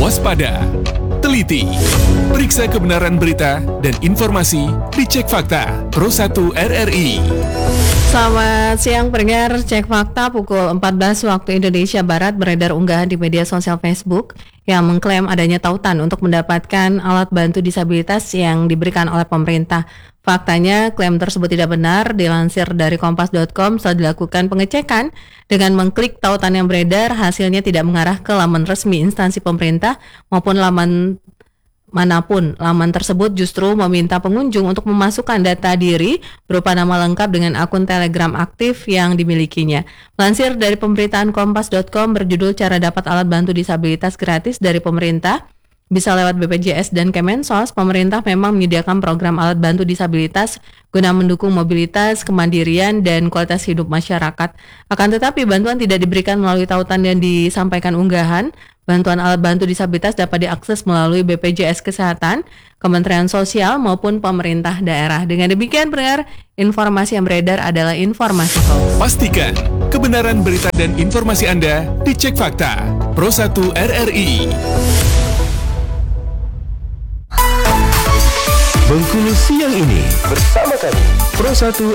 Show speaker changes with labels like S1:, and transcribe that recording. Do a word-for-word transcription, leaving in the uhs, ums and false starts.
S1: Waspada, teliti, periksa kebenaran berita dan informasi di Cek Fakta Pro satu R R I.
S2: Selamat siang pendengar, Cek Fakta pukul empat belas waktu Indonesia Barat beredar unggahan di media sosial Facebook yang mengklaim adanya tautan untuk mendapatkan alat bantu disabilitas yang diberikan oleh pemerintah. Faktanya, klaim tersebut tidak benar. Dilansir dari kompas dot com, setelah dilakukan pengecekan dengan mengklik tautan yang beredar, hasilnya tidak mengarah ke laman resmi instansi pemerintah maupun laman manapun. Laman tersebut justru meminta pengunjung untuk memasukkan data diri berupa nama lengkap dengan akun Telegram aktif yang dimilikinya. Lansir dari pemberitaan kompas dot com berjudul Cara Dapat Alat Bantu Disabilitas Gratis dari Pemerintah, bisa lewat B P J S dan Kemensos. Pemerintah memang menyediakan program alat bantu disabilitas guna mendukung mobilitas, kemandirian, dan kualitas hidup masyarakat. Akan tetapi bantuan tidak diberikan melalui tautan yang disampaikan unggahan. Bantuan alat bantu disabilitas dapat diakses melalui B P J S Kesehatan, Kementerian Sosial, maupun pemerintah daerah. Dengan demikian, pendengar, informasi yang beredar adalah informasi hoax.
S1: Pastikan kebenaran berita dan informasi Anda di Cek Fakta Pro satu R R I.
S3: Bengkulu siang ini bersama kami Pro satu